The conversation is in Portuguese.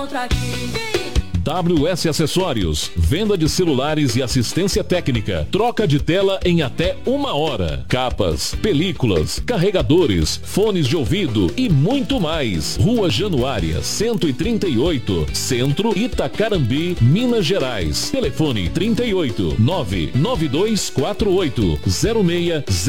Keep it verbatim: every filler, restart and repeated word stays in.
encontro aqui. W S Acessórios, venda de celulares e assistência técnica, troca de tela em até uma hora, capas, películas, carregadores, fones de ouvido e muito mais. Rua Januária, cento e trinta e oito, Centro, Itacarambi, Minas Gerais. Telefone trinta e oito, nove nove dois quatro oito, zero seis